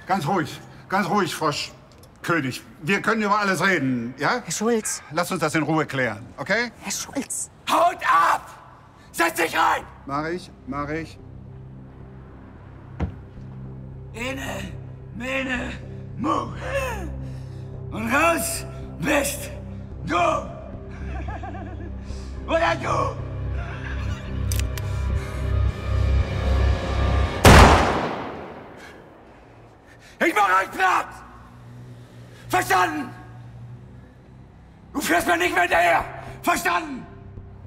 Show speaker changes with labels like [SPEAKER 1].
[SPEAKER 1] Ganz ruhig, Froschkönig. Wir können über alles reden, ja?
[SPEAKER 2] Herr Schulz.
[SPEAKER 1] Lass uns das in Ruhe klären, okay?
[SPEAKER 2] Herr Schulz.
[SPEAKER 3] Haut ab! Setz dich rein!
[SPEAKER 1] Mach ich.
[SPEAKER 3] Ene, mene, mu. Und raus bist du! Oder du! Ich mach euch platt! Verstanden? Du fährst mir nicht mehr hinterher! Verstanden?